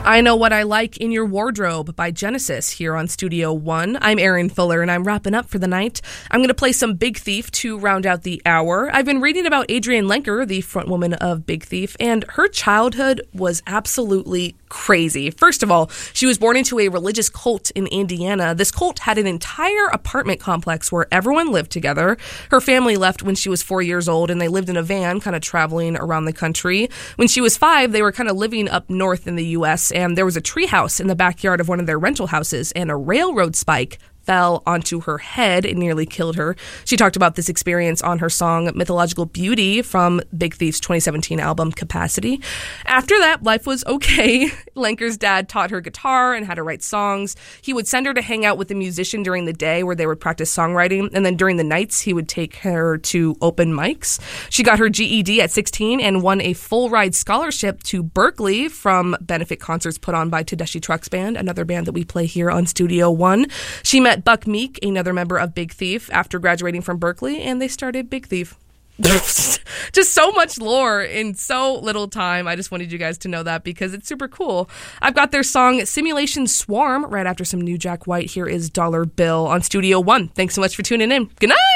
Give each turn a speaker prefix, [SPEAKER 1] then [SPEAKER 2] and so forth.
[SPEAKER 1] I Know What I Like in Your Wardrobe by Genesis here on Studio One. I'm Erin Fuller, and I'm wrapping up for the night. I'm going to play some Big Thief to round out the hour. I've been reading about Adrienne Lenker, the frontwoman of Big Thief, and her childhood was absolutely crazy. First of all, she was born into a religious cult in Indiana. This cult had an entire apartment complex where everyone lived together. Her family left when she was 4 years old, and they lived in a van kind of traveling around the country. When she was 5, they were kind of living up north in the U.S., and there was a treehouse in the backyard of one of their rental houses, and a railroad spike fell onto her head and nearly killed her. She talked about this experience on her song Mythological Beauty from Big Thief's 2017 album Capacity. After that, life was okay. Lenker's dad taught her guitar and how to write songs. He would send her to hang out with a musician during the day where they would practice songwriting, and then during the nights, he would take her to open mics. She got her GED at 16 and won a full-ride scholarship to Berkeley from benefit concerts put on by Tedeschi Trucks Band, another band that we play here on Studio One. She met Buck Meek, another member of Big Thief, after graduating from Berkeley, and they started Big Thief. Just so much lore in so little time. I just wanted you guys to know that because it's super cool. I've got their song Simulation Swarm right after some new Jack White. Here is Dollar Bill on Studio One. Thanks so much for tuning in. Good night!